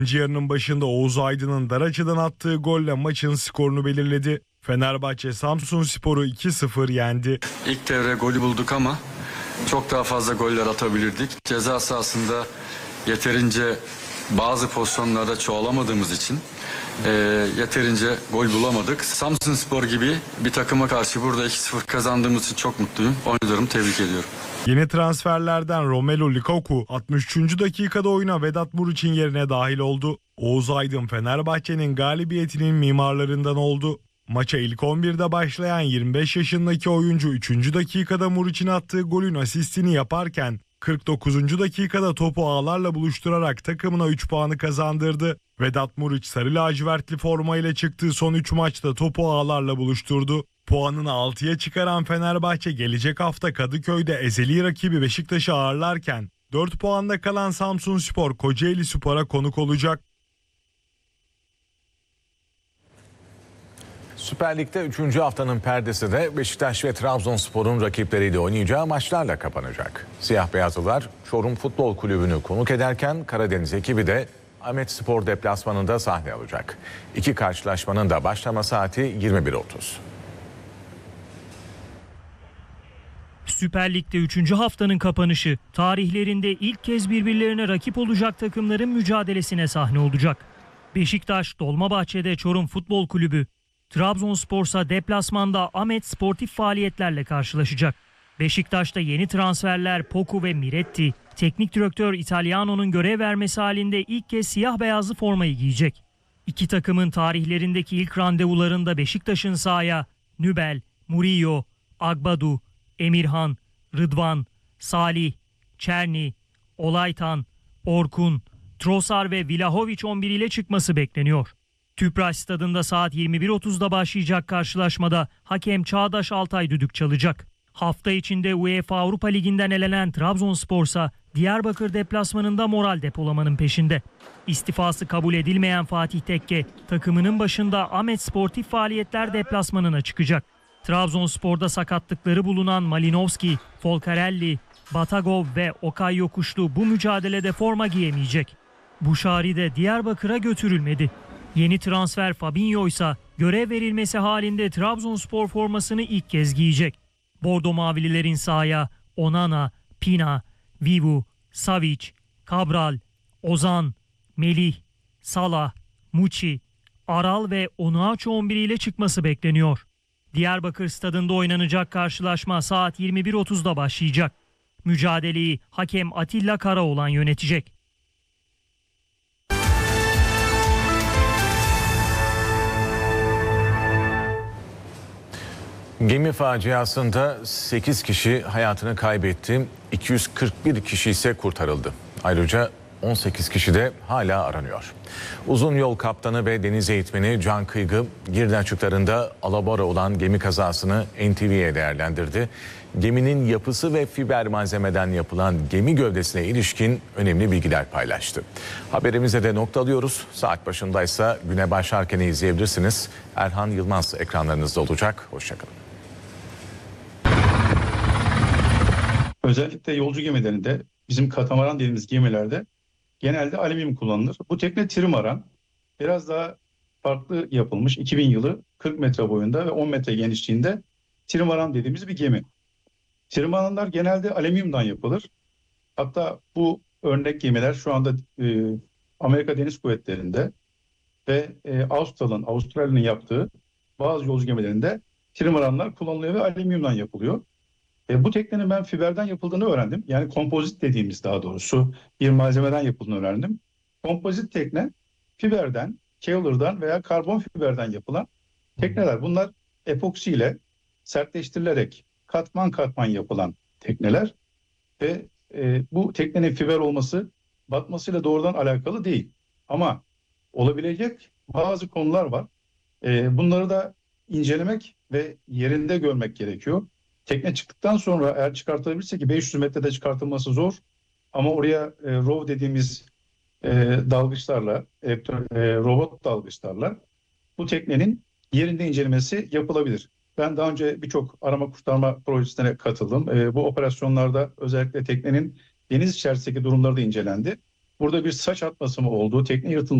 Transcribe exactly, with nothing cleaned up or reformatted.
İkinci yarının başında Oğuz Aydın'ın dar açıdan attığı golle maçın skorunu belirledi. Fenerbahçe Samsunspor'u iki sıfır yendi. İlk devre golü bulduk ama çok daha fazla goller atabilirdik. Ceza sahasında yeterince bazı pozisyonlarda çoğalamadığımız için e, yeterince gol bulamadık. Samsunspor gibi bir takıma karşı burada iki sıfır kazandığımız için çok mutluyum. Oyuncularımı tebrik ediyorum. Yeni transferlerden Romelu Lukaku altmış üçüncü dakikada oyuna Vedat Muriç'in yerine dahil oldu. Oğuz Aydın Fenerbahçe'nin galibiyetinin mimarlarından oldu. Maça ilk on birde başlayan yirmi beş yaşındaki oyuncu üçüncü dakikada Muriç'in attığı golün asistini yaparken kırk dokuzuncu dakikada topu ağlarla buluşturarak takımına üç puanı kazandırdı. Vedat Muriç sarı lacivertli formayla çıktığı son üç maçta topu ağlarla buluşturdu. Puanını altıya çıkaran Fenerbahçe gelecek hafta Kadıköy'de ezeli rakibi Beşiktaş'ı ağırlarken dört puanda kalan Samsunspor Kocaelispor'a konuk olacak. Süper Lig'de üçüncü haftanın perdesi de Beşiktaş ve Trabzonspor'un rakipleriyle oynayacağı maçlarla kapanacak. Siyah beyazlılar Çorum Futbol Kulübü'nü konuk ederken Karadeniz ekibi de Ahmetspor deplasmanında sahne alacak. İki karşılaşmanın da başlama saati yirmi bir otuz. Süper Lig'de üçüncü haftanın kapanışı tarihlerinde ilk kez birbirlerine rakip olacak takımların mücadelesine sahne olacak. Beşiktaş Dolmabahçe'de Çorum Futbol Kulübü, Trabzonspor'sa deplasmanda Ahmet sportif faaliyetlerle karşılaşacak. Beşiktaş'ta yeni transferler Poku ve Miretti, teknik direktör Italiano'nun görev vermesi halinde ilk kez siyah beyazlı formayı giyecek. İki takımın tarihlerindeki ilk randevularında Beşiktaş'ın sahaya Nübel, Murillo, Agbadu, Emirhan, Rıdvan, Salih, Çerni, Olaytan, Orkun, Trossard ve Vlahovic on bir ile çıkması bekleniyor. Tüpraş Stadında saat yirmi bir otuzda başlayacak karşılaşmada hakem Çağdaş Altay düdük çalacak. Hafta içinde UEFA Avrupa Ligi'nden elenen Trabzonspor'sa Diyarbakır deplasmanında moral depolamanın peşinde. İstifası kabul edilmeyen Fatih Tekke takımının başında Ahmet Sportif Faaliyetler deplasmanına çıkacak. Trabzonspor'da sakatlıkları bulunan Malinovski, Folcarelli, Batagov ve Okay Yokuşlu bu mücadelede forma giyemeyecek. Buşari de Diyarbakır'a götürülmedi. Yeni transfer Fabinho ise görev verilmesi halinde Trabzonspor formasını ilk kez giyecek. Bordo Mavililerin sahaya Onana, Pina, Vivu, Savic, Cabral, Ozan, Melih, Salah, Muçi, Aral ve Onuachu on bir ile çıkması bekleniyor. Diyarbakır Stadında oynanacak karşılaşma saat yirmi bir otuzda başlayacak. Mücadeleyi hakem Atilla Karaoğlan yönetecek. Gemi faciasında sekiz kişi hayatını kaybetti, iki yüz kırk bir kişi ise kurtarıldı. Ayrıca on sekiz kişi de hala aranıyor. Uzun yol kaptanı ve deniz eğitmeni Can Kıygı, Girne açıklarında alabora olan gemi kazasını N T V'ye değerlendirdi. Geminin yapısı ve fiber malzemeden yapılan gemi gövdesine ilişkin önemli bilgiler paylaştı. Haberimize de nokta alıyoruz. Saat başındaysa güne başlarken izleyebilirsiniz. Erhan Yılmaz ekranlarınızda olacak. Hoşçakalın. Özellikle yolcu gemilerinde, bizim katamaran dediğimiz gemilerde genelde alüminyum kullanılır. Bu tekne trimaran, biraz daha farklı yapılmış. iki bin yılı kırk metre boyunda ve on metre genişliğinde trimaran dediğimiz bir gemi. Trimaranlar genelde alüminyumdan yapılır. Hatta bu örnek gemiler şu anda e, Amerika Deniz Kuvvetleri'nde ve e, Avustralya'nın Avustralya'nın yaptığı bazı yolcu gemilerinde trimaranlar kullanılıyor ve alüminyumdan yapılıyor. E, bu teknenin ben fiberden yapıldığını öğrendim. Yani kompozit dediğimiz, daha doğrusu bir malzemeden yapıldığını öğrendim. Kompozit tekne fiberden, Kevlar'dan veya karbon fiberden yapılan tekneler. Bunlar epoksiyle sertleştirilerek katman katman yapılan tekneler ve e, bu teknenin fiber olması batmasıyla doğrudan alakalı değil. Ama olabilecek bazı konular var. E, bunları da incelemek ve yerinde görmek gerekiyor. Tekne çıktıktan sonra eğer çıkartılabilirse, ki beş yüz metrede çıkartılması zor, ama oraya e, row dediğimiz e, dalgıçlarla, e, e, robot dalgıçlarla bu teknenin yerinde incelemesi yapılabilir. Ben daha önce birçok arama kurtarma projesine katıldım. E, bu operasyonlarda özellikle teknenin deniz içerisindeki durumları da incelendi burada bir saç atması mı olduğu, tekne yırtılması